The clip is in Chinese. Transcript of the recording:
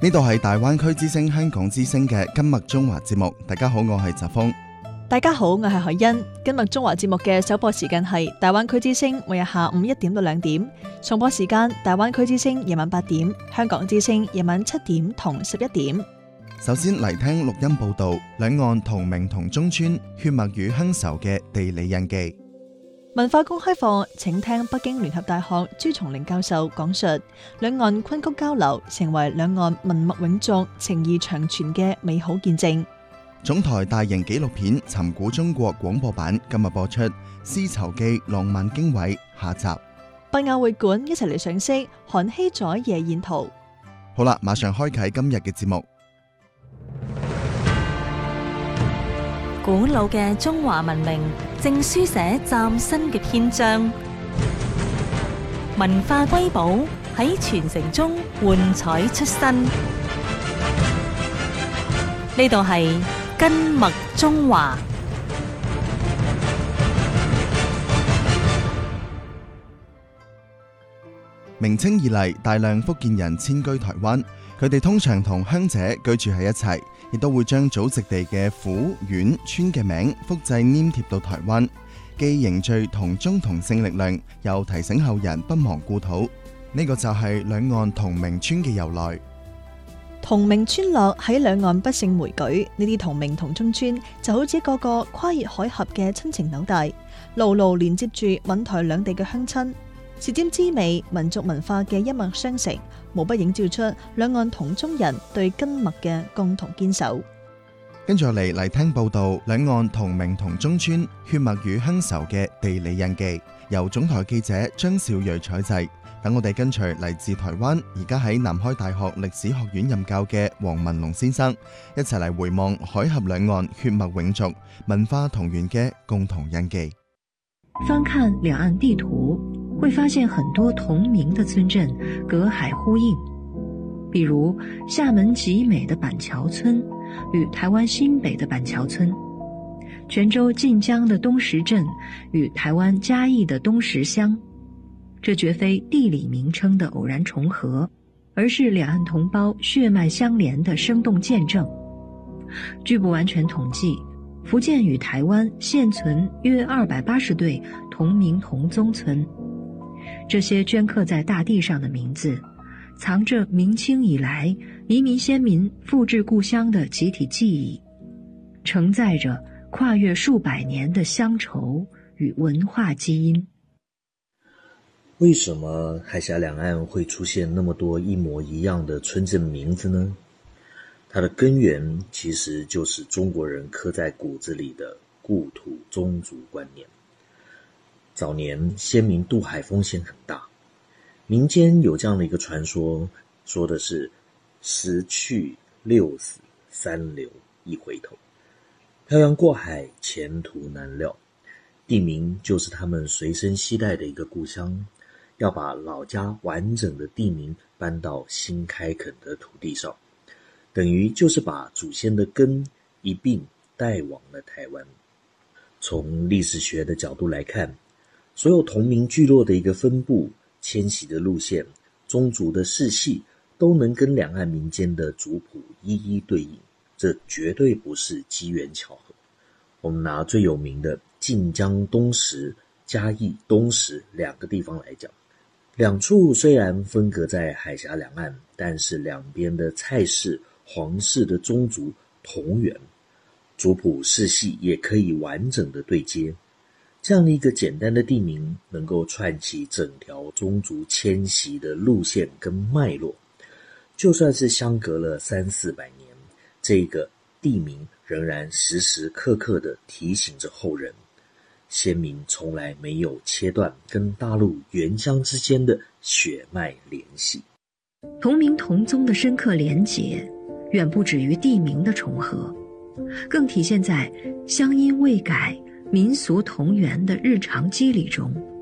呢度係大灣區之聲香港之聲嘅今麥中華節目。大家好，我係澤峰。 大家好，我係海欣。今麥中華節目嘅首播時間係大灣區之聲，每日下午1點到2點；重播時間大灣區之聲夜晚8點，香港之聲夜晚7點同11點。 首先嚟聽錄音報道，兩岸同名同宗村，血脈與鄉愁嘅地理印記。 文化公開課，請聽北京聯合大學朱松齡教授講述兩岸昆曲交流成為兩岸文脈永續、情誼長存嘅美好見證。 總台大型紀錄片《尋古中國》廣播版今日播出《絲綢記浪漫經緯》下集。 北亞會館一齊嚟賞識韓熙載夜宴圖。 好啦，馬上開啟今日嘅節目。 古老嘅中華文明正書寫嶄新嘅篇章，文化瑰寶喺傳承中喚彩出新。呢度係根脈中華。 明清以嚟，大量福建人遷居台灣，佢哋通常同鄉者居住喺一齊，亦都會將祖籍地嘅府、縣、村嘅名複製黏貼到台灣，既凝聚同宗同姓力量，又提醒後人不忘故土。呢個就係兩岸同名村嘅由來。 同名村落喺兩岸不勝枚舉，呢啲同名同宗村就好似一個個跨越海峽嘅親情紐帶，牢牢連接住閩台兩地嘅鄉親。舌尖滋味民族文化嘅一脈相承，無不映照出兩岸同宗人對根脈嘅共同堅守。 跟住嚟聽報道，兩岸同名同宗村，血脈與鄉愁嘅地理印記，由總台記者張兆睿採製。等我哋跟隨嚟自台灣，而家喺南開大學歷史學院任教嘅黃文龍先生，一齊嚟回望海峽兩岸血脈永續、文化同源嘅共同印記。 翻看兩岸地圖，會發現很多同名的村鎮隔海呼應，比如廈門集美的板橋村與台灣新北的板橋村，泉州晉江的東石鎮與台灣嘉義的東石鄉。這絕非地理名稱的偶然重合，而是兩岸同胞血脈相連的生動見證。據不完全統計，福建與台灣現存約280對同名同宗村。這些鐫刻在大地上的名字，藏着明清以來移民先民復至故鄉的集體記憶，承載着跨越數百年的鄉愁與文化基因。 為什麼海峽兩岸會出現那麼多一模一樣的村鎮名字呢？它的根源其實就是中國人刻在骨子裡的故土宗族觀念。早年先民渡海風險很大，民間有這樣的一個傳說，說的是10去6死3留1回頭，漂洋過海前途難料，地名就是他們隨身攜帶的一個故鄉，要把老家完整的地名搬到新開墾的土地上，等於就是把祖先的根一併帶往了台灣。從歷史學的角度來看，所有同名聚落的一個分布、遷徙的路線、宗族的世系，都能跟兩岸民間的族譜一一對應，這絕對不是機緣巧合。我們拿最有名的晉江東石、嘉義東石兩個地方來講，兩處雖然分隔在海峽兩岸，但是兩邊的蔡氏、黃氏的宗族同源，族譜世系也可以完整的對接。這樣的一個簡單的地名，能夠串起整條宗族遷徙的路線跟脈絡，就算是相隔了300-400年，這個地名仍然時時刻刻地提醒着後人，先民從來沒有切斷跟大陸原鄉之間的血脈聯繫。 同名同宗的深刻連結，遠不止於地名的重合，更體現在鄉音未改、民俗同源的日常肌理中。